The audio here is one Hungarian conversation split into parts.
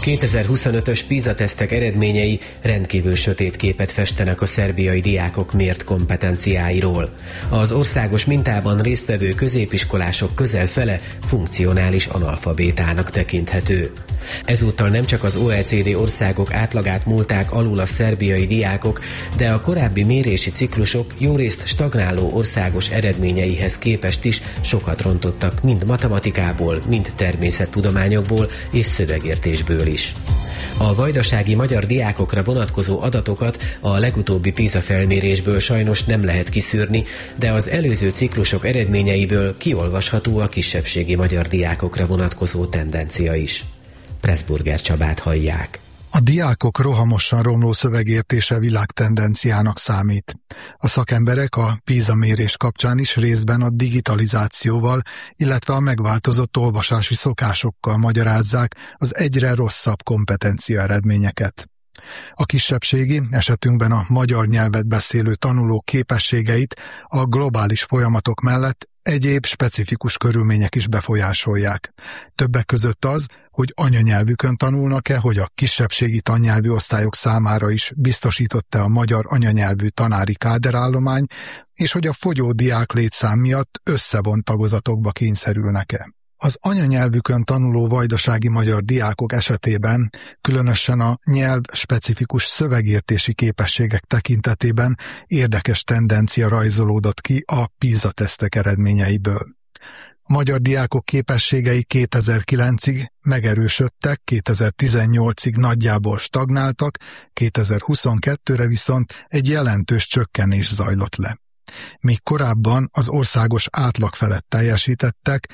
A 2025-ös PISA-tesztek eredményei rendkívül sötét képet festenek a szerbiai diákok mért kompetenciáiról. Az országos mintában résztvevő középiskolások közel fele funkcionális analfabétának tekinthető. Ezúttal nem csak az OECD országok átlagát múlták alul a szerbiai diákok, de a korábbi mérési ciklusok jórészt stagnáló országos eredményeihez képest is sokat rontottak mind matematikából, mind természettudományokból és szövegértésből is. A vajdasági magyar diákokra vonatkozó adatokat a legutóbbi PISA felmérésből sajnos nem lehet kiszűrni, de az előző ciklusok eredményeiből kiolvasható a kisebbségi magyar diákokra vonatkozó tendencia is. Pressburger Csabát hallják. A diákok rohamosan romló szövegértése világtendenciának számít. A szakemberek a PISA mérés kapcsán is részben a digitalizációval, illetve a megváltozott olvasási szokásokkal magyarázzák az egyre rosszabb kompetencia eredményeket. A kisebbségi, esetünkben a magyar nyelvet beszélő tanulók képességeit a globális folyamatok mellett egyéb specifikus körülmények is befolyásolják. Többek között az, hogy anyanyelvükön tanulnak-e, hogy a kisebbségi tannyelvű osztályok számára is biztosított-e a magyar anyanyelvű tanári káderállomány, és hogy a fogyó diák létszám miatt összevont tagozatokba kényszerülnek-e. Az anyanyelvükön tanuló vajdasági magyar diákok esetében, különösen a nyelv-specifikus szövegértési képességek tekintetében érdekes tendencia rajzolódott ki a PISA-tesztek eredményeiből. A magyar diákok képességei 2009-ig megerősödtek, 2018-ig nagyjából stagnáltak, 2022-re viszont egy jelentős csökkenés zajlott le. Míg korábban az országos átlag felett teljesítettek,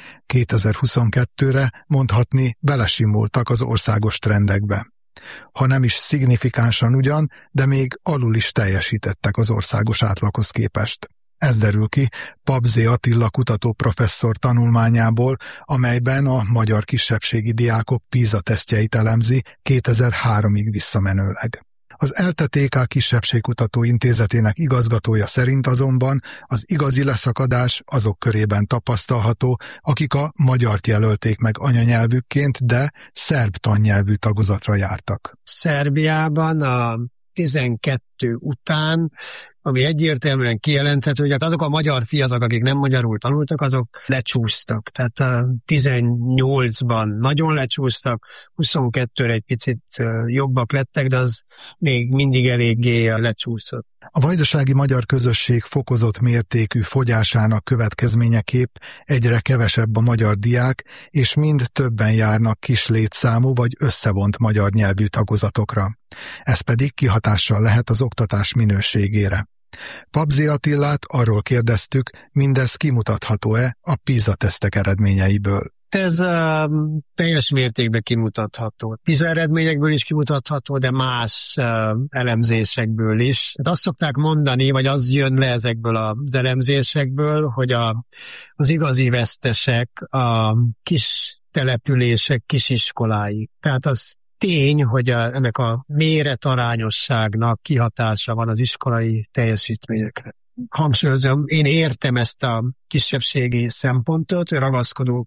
2022-re mondhatni belesimultak az országos trendekbe. Ha nem is szignifikánsan ugyan, de még alul is teljesítettek az országos átlaghoz képest. Ez derül ki Pabzé Attila kutatóprofesszor tanulmányából, amelyben a magyar kisebbségi diákok PISA-tesztjeit elemzi 2003-ig visszamenőleg. Az LTTK Kisebbségkutató Intézetének igazgatója szerint azonban az igazi leszakadás azok körében tapasztalható, akik a magyart jelölték meg anyanyelvükként, de szerb tannyelvű tagozatra jártak. Szerbiában a 12 után, ami egyértelműen kijelenthető, hogy azok a magyar fiatalok, akik nem magyarul tanultak, azok lecsúsztak. Tehát a 18-ban nagyon lecsúsztak, 22-re egy picit jobbak lettek, de az még mindig eléggé lecsúszott. A vajdasági magyar közösség fokozott mértékű fogyásának következményeképp egyre kevesebb a magyar diák, és mind többen járnak kis létszámú vagy összevont magyar nyelvű tagozatokra. Ez pedig kihatással lehet az oktatás minőségére. Pabzé Attilát arról kérdeztük, mindez kimutatható-e a PISA-tesztek eredményeiből. Ez teljes mértékben kimutatható. PISA eredményekből is kimutatható, de más elemzésekből is. Azt szokták mondani, vagy az jön le ezekből az elemzésekből, hogy az igazi vesztesek a kis települések, kisiskolái. Tehát az tény, hogy ennek a méretarányosságnak kihatása van az iskolai teljesítményekre. Hangsúlyozom, én értem ezt a kisebbségi szempontot, hogy ragaszkodunk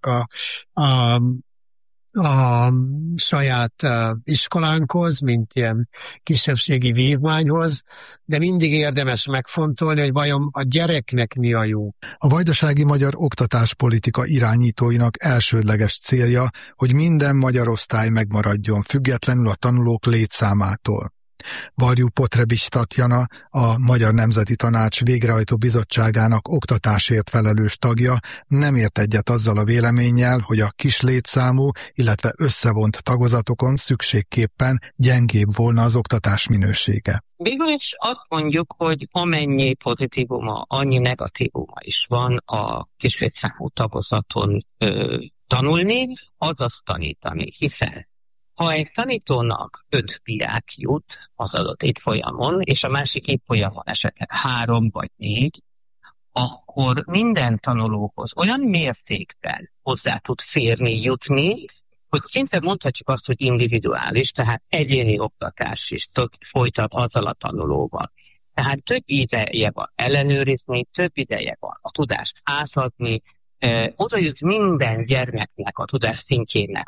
a saját iskolánkhoz, mint ilyen kisebbségi vívmányhoz, de mindig érdemes megfontolni, hogy vajon a gyereknek mi a jó. A vajdasági magyar oktatáspolitika irányítóinak elsődleges célja, hogy minden magyar osztály megmaradjon, függetlenül a tanulók létszámától. Varjú Potrebics Tatjana, a Magyar Nemzeti Tanács végrehajtó bizottságának oktatásért felelős tagja nem ért egyet azzal a véleménnyel, hogy a kis létszámú, illetve összevont tagozatokon szükségképpen gyengébb volna az oktatás minősége. Végül is azt mondjuk, hogy amennyi pozitívuma, annyi negatívuma is van a kis létszámú tagozaton tanulni, azaz tanítani, hiszen ha egy tanítónak 5 diák jut az adott évfolyamon, és a másik évfolyamon esetleg 3 vagy 4, akkor minden tanulóhoz olyan mértékben hozzá tud férni, jutni, hogy szinte mondhatjuk azt, hogy individuális, tehát egyéni oktatás is folytat azzal a tanulóval. Tehát több ideje van ellenőrizni, több ideje van a tudást átadni, oda jut minden gyermeknek a tudás szintjének a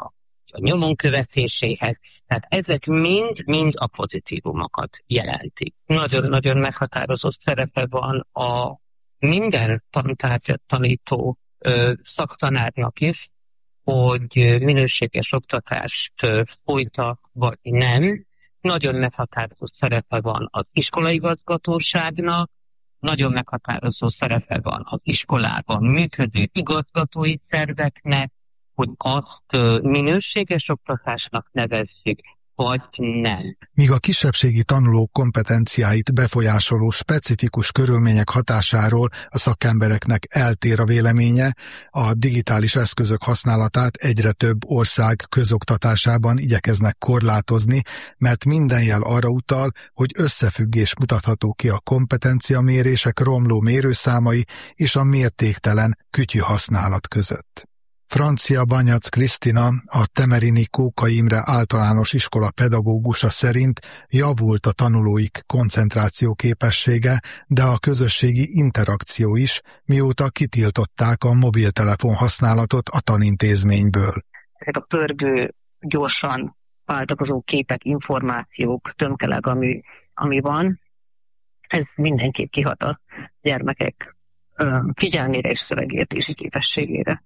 a nyomon követéséhez. Tehát ezek mind a pozitívumokat jelentik. Nagyon-nagyon meghatározott szerepe van a minden tantárgyat tanító szaktanárnak is, hogy minőséges oktatást folytat, vagy nem. Nagyon meghatározott szerepe van az iskolaigazgatóságnak, nagyon meghatározó szerepe van az iskolában működő igazgatói szerveknek, hogy azt minőséges oktatásnak nevezzük, vagy nem. Míg a kisebbségi tanulók kompetenciáit befolyásoló specifikus körülmények hatásáról a szakembereknek eltér a véleménye, a digitális eszközök használatát egyre több ország közoktatásában igyekeznek korlátozni, mert minden jel arra utal, hogy összefüggés mutatható ki a kompetenciamérések romló mérőszámai és a mértéktelen kütyű használat között. Francia Banyac Krisztina, a Temerini Kóka Imre általános iskola pedagógusa szerint javult a tanulóik koncentráció képessége, de a közösségi interakció is, mióta kitiltották a mobiltelefon használatot a tanintézményből. Ezek a pörgő, gyorsan változó képek, információk, tömkeleg, ami van, ez mindenképp kihat a gyermekek figyelmére és szövegértési képességére.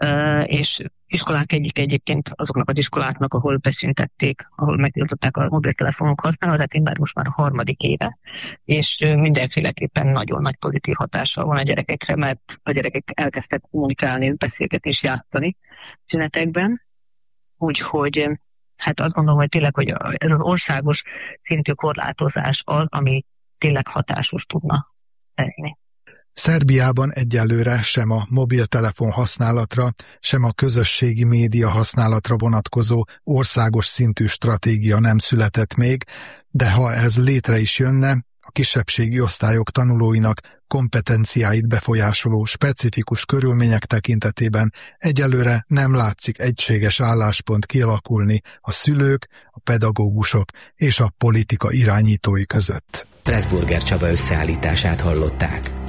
És iskolák egyébként azoknak az iskoláknak, ahol beszüntették, ahol megtiltották a mobiltelefonok használatát, én most már a 3. éve, és mindenféleképpen nagyon nagy pozitív hatással van a gyerekekre, mert a gyerekek elkezdtek kommunikálni, beszélgetni, játszani szünetekben, úgyhogy hát azt gondolom, hogy tényleg, hogy ez az országos szintű korlátozás az, ami tényleg hatásos tudna lenni. Szerbiában egyelőre sem a mobiltelefon használatra, sem a közösségi média használatra vonatkozó országos szintű stratégia nem született még, de ha ez létre is jönne, a kisebbségi osztályok tanulóinak kompetenciáit befolyásoló specifikus körülmények tekintetében egyelőre nem látszik egységes álláspont kialakulni a szülők, a pedagógusok és a politika irányítói között. Pressburger Csaba összeállítását hallották.